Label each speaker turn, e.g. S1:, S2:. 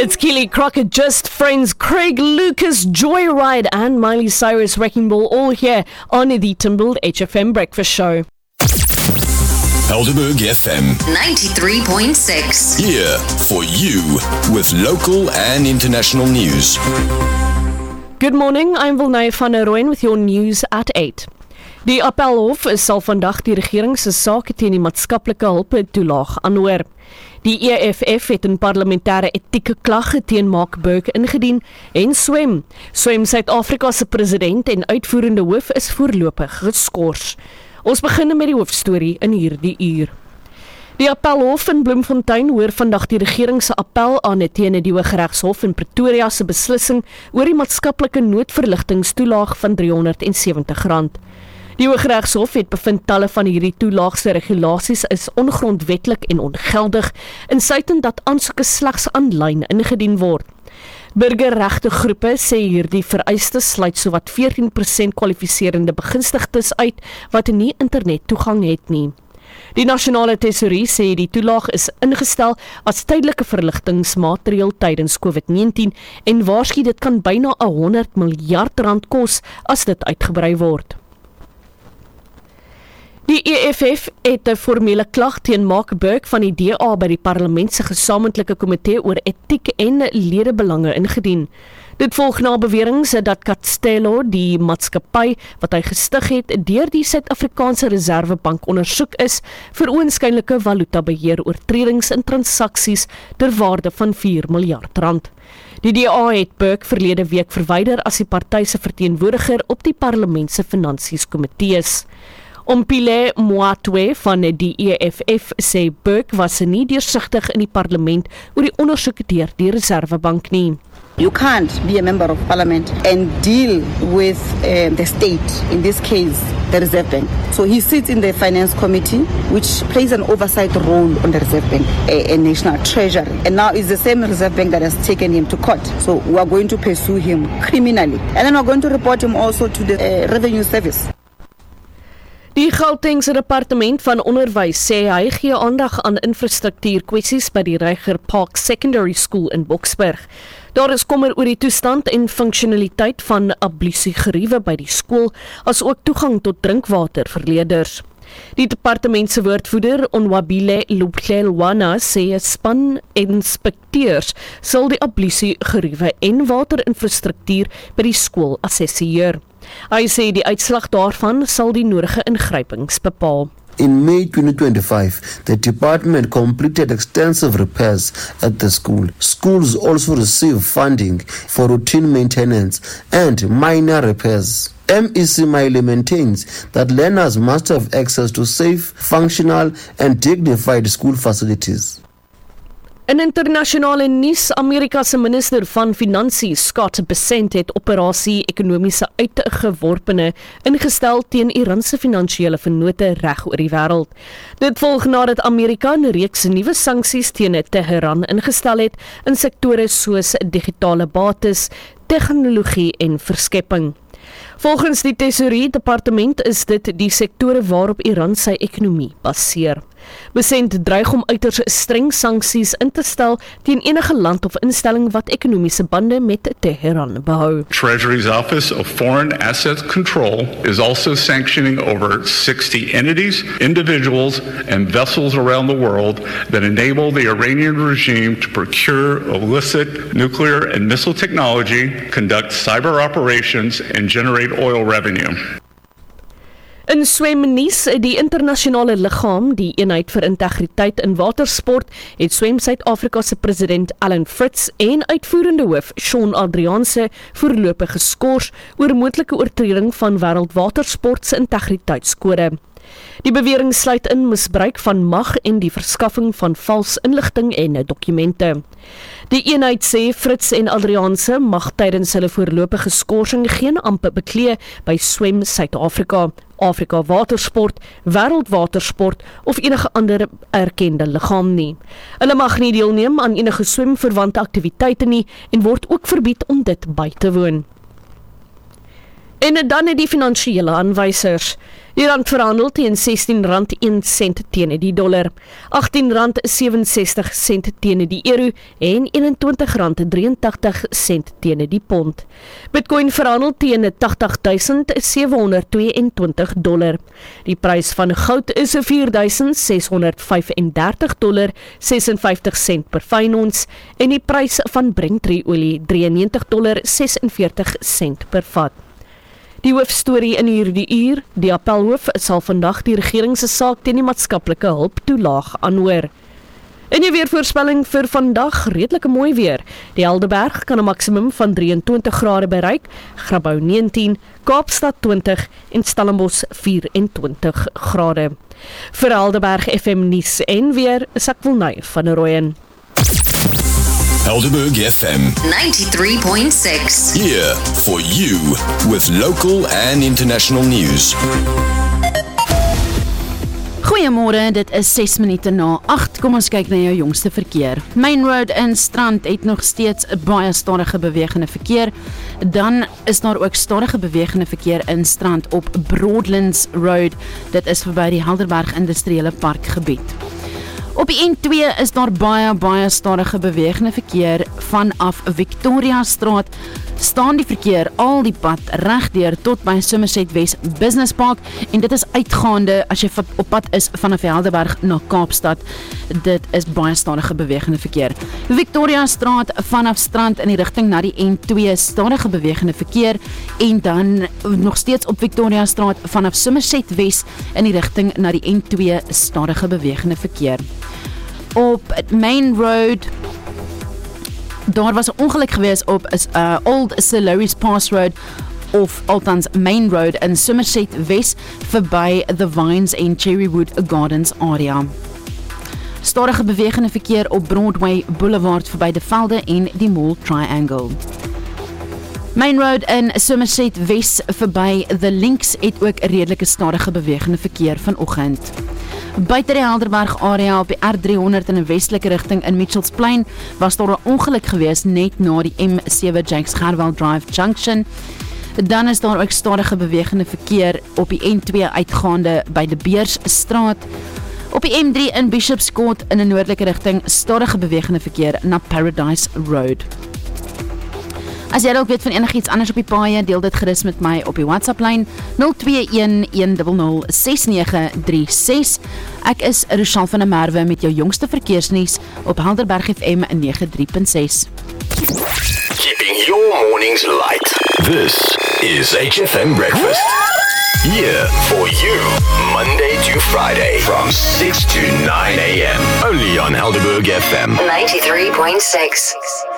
S1: It's Kelly Crockett, Just Friends, Craig Lucas, Joyride and Miley Cyrus Wrecking Ball all here on the Timbled HFM Breakfast Show.
S2: Helderberg FM
S3: 93.6.
S2: here for you with local and international news.
S1: Good morning, I'm Wilnae van der Rooyen with your news at 8. Die Appelhof sal vandag die regering se sake teen die maatskaplike hulptoelaag aanhoor. Die EFF het 'n parlementêre etieke klag teen Mark Burke ingedien en Swem Suid-Afrika se president en uitvoerende hoof is voorlopig geskort. Ons begin met die hoofstorie in hierdie uur. Die Appelhof in Bloemfontein hoor vandag die regering se appel aan teen die Hooggeregshof in Pretoria se beslissing oor die maatskaplike noodverligtingstoelaag van R370. Die Hooggeregshof het bevind talle van hierdie toelaagse regulasies is ongrondwetlik en ongeldig, insluitend dat aansoeke slegs aanlyn ingedien word. Burgerregtegroepe sê hierdie vereistes sluit sowat 14% kwalifiserende begunstigdes uit wat nie internettoegang het nie. Die nasionale tesourie sê die toelaag is ingestel as tydelike verligtingsmaatreël tydens COVID-19 en waarsku dit kan byna R100 miljard kos as dit uitgebrei word. Die EFF het 'n formele klag teen Mark Burke van die DA by die parlement se gesamentlike komitee oor etiek en ledebelange ingedien. Dit volg na beweringe dat Castello, die maatskappy wat hy gestig het, deur die Suid-Afrikaanse Reservebank ondersoek is vir oënskynlike valutabeheer oortredings in transaksies ter waarde van R4 miljard. Die DA het Burke verlede week verwyder as die party se verteenwoordiger op die parlement se finansies komitees. Ompile Moatwe van die EFF sê Burke was nie deursigtig in die parlement oor die ondersoek deur die Reservebank nie.
S4: You can't be a member of parliament and deal with the state, in this case, the Reserve Bank. So he sits in the finance committee, which plays an oversight role on the Reserve Bank and National Treasury. And now it's the same Reserve Bank that has taken him to court. So we are going to pursue him criminally. And then we're going to report him also to the Revenue Service.
S1: Die Gautengse Departement van Onderwys sê hy gee aandag aan infrastruktuurkwessies by die Reiger Park Secondary School in Boksburg. Daar is kommer oor die toestand en funksionaliteit van ablusiegeriewe by die skool, as ook toegang tot drinkwater vir leerders. Die departement se woordvoerder, Onwabile Lubhlelwana, sê 'n span inspekteurs sal die ablusiegeriewe en waterinfrastruktuur by die skool assesseer. Hy sê die uitslag daarvan sal die nodige ingrypings bepaal.
S5: In May 2025, the department completed extensive repairs at the school. Schools also receive funding for routine maintenance and minor repairs. MEC Miley maintains that learners must have access to safe, functional and dignified school facilities.
S1: In internasionale nuus, Amerika se minister van Finansies, Scott Bessent, het operasie ekonomiese uitgeworpene ingestel teen Iran se finansiële vennote reg oor die wêreld. Dit volg nadat Amerika 'n reeks nuwe sanksies teen Teheran ingestel het in sektore soos digitale bates, tegnologie en verskepping. Volgens die Tesourie Departement is dit die sektore waarop Iran sy ekonomie baseer. Bessent dreig om uiters streng sanksies in te stel teen enige land of instelling wat ekonomiese bande met Teheran behou.
S6: Treasury's Office of Foreign Assets Control is also sanctioning over 60 entities, individuals, and vessels around the world that enable the Iranian regime to procure illicit nuclear and missile technology, conduct cyber operations, and generate oil revenue.
S1: In swemnuus, die internasionale liggaam, die eenheid vir integriteit in watersport, het Swem Suid-Afrika se president Alan Fritz en uitvoerende hoof Shaun Adrianse voorlopig geskort oor moontlike oortreding van wêreldwatersport se integriteitskode. Die bewering sluit in misbruik van mag en die verskaffing van vals inligting en dokumente. Die eenheid sê Fritz en Adrianse mag tydens hulle voorlopige skorsing geen ampe beklee by Swem Suid-Afrika, Afrika Watersport, Wêreldwatersport of enige ander erkende liggaam nie. Hulle mag nie deelneem aan enige swemverwante aktiwiteite nie en word ook verbied om dit by te woon. En dan die finansiële aanwysers. Die rand verhandel teen R16.01 teen die dollar, R18.67 teen die euro en R21.83 teen die pond. Bitcoin verhandel teen $80,722. Die prys van goud is $4,635.56 per fyn ons en die prys van Brent-olie $93.46 per vat. Die hoofstorie in hierdie uur, die appelhoof sal vandag die regering se saak teen die maatskaplike hulp toelaag aanhoor. In die weervoorspelling vir vandag, redelike mooi weer. Die Helderberg kan 'n maksimum van 23 grade bereik, Grabouw 19, Kaapstad 20 en Stellenbosch 24 grade. Vir Helderberg FM nuus en weer, is ek Wilnay van der Rooyen.
S2: Helderberg FM.
S3: 93.6.
S2: Here for you with local and international news.
S7: Goeiemôre, dit is 6 minute na 8. Kom ons kyk na jou jongste verkeer. Main Road in Strand het nog steeds 'n baie stadige bewegende verkeer. Dan is daar ook stadige bewegende verkeer in Strand op Broadlands Road. Dit is verby die Helderberg Industriële Park gebied. Op die N2 is daar baie stadige bewegende verkeer vanaf Victoria Straat. Staan die verkeer al die pad regdeur tot by Somerset West Business Park en dit is uitgaande as jy op pad is vanaf Helderberg na Kaapstad. Dit is baie stadige bewegende verkeer. Victoria Straat vanaf Strand in die rigting na die N2 stadige bewegende verkeer en dan nog steeds op Victoria Straat vanaf Somerset West in die rigting na die N2 stadige bewegende verkeer. Op Main Road, daar was 'n ongeluk gewees op Old St. Pass Road of althans Main Road in Somerset West verby The Vines en Cherrywood Gardens area. Stadige bewegende verkeer op Broadway Boulevard verby De Velde en die Mall Triangle. Main Road in Somerset West verby The Links het ook redelike stadige bewegende verkeer vanoggend. Buite die Helderberg area op die R300 in 'n westelike rigting in Mitchells Plain was daar 'n ongeluk gewees net na die M7 Jakes Gerwel Drive Junction. Dan is daar ook stadige bewegende verkeer op die N2 uitgaande by die Beersstraat. Op die M3 in Bishop's Court in 'n noordelike rigting stadige bewegende verkeer na Paradise Road. As jy dalk weet van enigiets anders op die paaie, deel dit gerus met my op die WhatsApp-lyn 0211006936. Ek is Rochelle van der Merwe met jou jongste verkeersnuus op Helderberg FM 93.6.
S2: Keeping your mornings light. This is HFM Breakfast. Here for you, Monday to Friday from 6 to 9 a.m. Only on Helderberg FM
S3: 93.6.